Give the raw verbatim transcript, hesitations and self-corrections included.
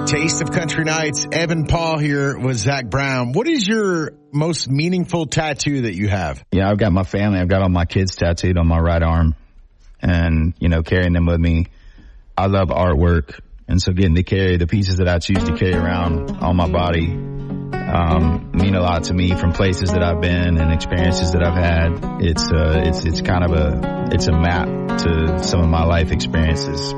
Taste of Country Nights. Evan Paul here with Zach Brown. What is your most meaningful tattoo that you have? Yeah, I've got my family. I've got all my kids tattooed on my right arm and, you know, carrying them with me. I love artwork. And so getting to carry the pieces that I choose to carry around on my body um, mean a lot to me from places that I've been and experiences that I've had. It's uh, it's it's kind of a it's a map to some of my life experiences.